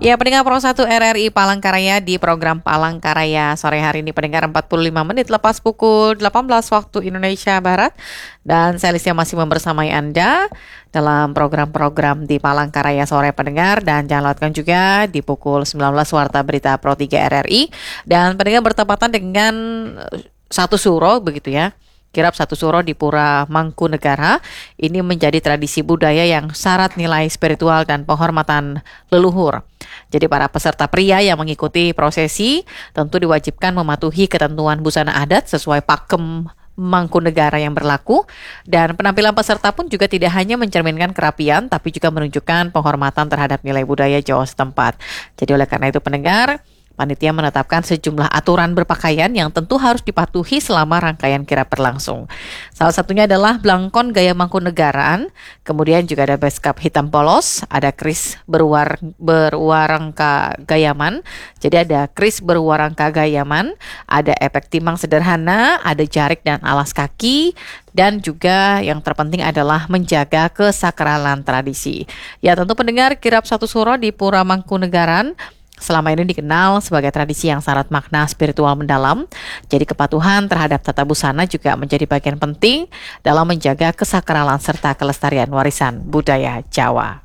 Ya, pendengar Pro 1 RRI Palangkaraya di program Palangkaraya sore hari ini pendengar 45 menit lepas pukul 18 waktu Indonesia Barat. Dan saya Listia masih membersamai Anda dalam program-program di Palangkaraya sore pendengar. Dan jangan lewatkan juga di pukul 19 Warta Berita Pro 3 RRI. Dan pendengar bertepatan dengan satu suro begitu ya. Kirap satu suro di Pura Mangkunegara ini menjadi tradisi budaya yang syarat nilai spiritual dan penghormatan leluhur. Jadi para peserta pria yang mengikuti prosesi tentu diwajibkan mematuhi ketentuan busana adat sesuai pakem Mangkunegara yang berlaku, dan penampilan peserta pun juga tidak hanya mencerminkan kerapian tapi juga menunjukkan penghormatan terhadap nilai budaya Jawa setempat. Jadi oleh karena itu pendengar, panitia menetapkan sejumlah aturan berpakaian yang tentu harus dipatuhi selama rangkaian kirap berlangsung. Salah satunya adalah blangkon gaya Mangkunegaraan, kemudian juga ada beskap hitam polos, ada kris berwarangka gayaman, jadi ada kris berwarangka gayaman, ada efek timang sederhana, ada jarik dan alas kaki, dan juga yang terpenting adalah menjaga kesakralan tradisi. Ya tentu pendengar, kirap satu suro di Pura Mangkunegaran selama ini dikenal sebagai tradisi yang syarat makna spiritual mendalam. Jadi kepatuhan terhadap tata busana juga menjadi bagian penting dalam menjaga kesakralan serta kelestarian warisan budaya Jawa.